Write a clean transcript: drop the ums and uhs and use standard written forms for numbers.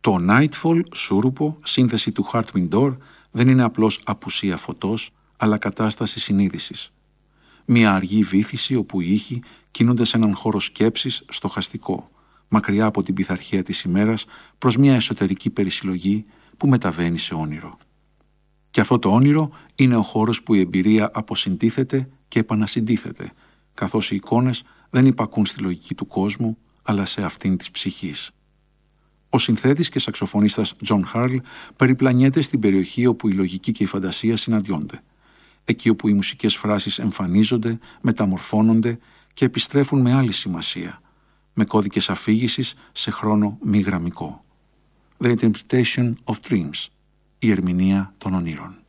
Το Nightfall, σούρουπο, σύνθεση του Hardwind Door, δεν είναι απλώς απουσία φωτός, αλλά κατάσταση συνείδησης. Μια αργή βύθιση όπου οι ήχοι κινούνται σε έναν χώρο σκέψης στοχαστικό, μακριά από την πειθαρχία της ημέρας προς μια εσωτερική περισυλλογή που μεταβαίνει σε όνειρο. Και αυτό το όνειρο είναι ο χώρος που η εμπειρία αποσυντίθεται και επανασυντίθεται, καθώς οι εικόνες δεν υπακούν στη λογική του κόσμου, αλλά σε αυτήν της ψυχής. Ο συνθέτης και σαξοφωνίστας John Harl περιπλανιέται στην περιοχή όπου η λογική και η φαντασία συναντιόνται, εκεί όπου οι μουσικές φράσεις εμφανίζονται, μεταμορφώνονται και επιστρέφουν με άλλη σημασία, με κώδικες αφήγησης σε χρόνο μη γραμμικό. The Interpretation of Dreams, η ερμηνεία των ονείρων.